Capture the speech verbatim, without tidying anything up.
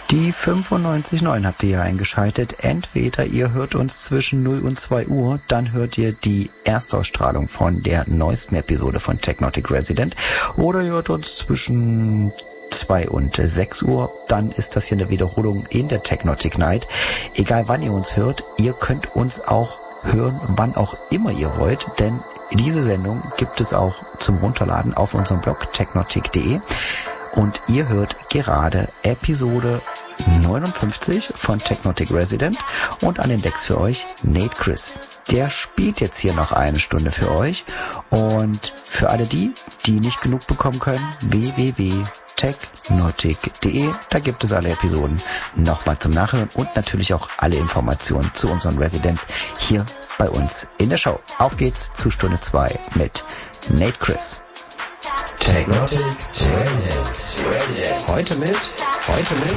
Die fünfundneunzig Komma neun habt ihr hier eingeschaltet. Entweder ihr hört uns zwischen null und zwei Uhr, dann hört ihr die Erstausstrahlung von der neuesten Episode von Technotic Resident, oder ihr hört uns zwischen zwei und sechs Uhr, dann ist das hier eine Wiederholung in der Technotic Night. Egal wann ihr uns hört, ihr könnt uns auch hören, wann auch immer ihr wollt, denn diese Sendung gibt es auch zum Runterladen auf unserem Blog technotic punkt de. Und ihr hört gerade Episode neunundfünfzig von Technotic Resident und an den Decks für euch Nate Chris. Der spielt jetzt hier noch eine Stunde für euch und für alle die, die nicht genug bekommen können, w w w punkt technotic punkt de, da gibt es alle Episoden nochmal zum Nachhören und natürlich auch alle Informationen zu unseren Residents hier bei uns in der Show. Auf geht's zu Stunde zwei mit Nate Chris. Technotic Resident. Heute mit, heute mit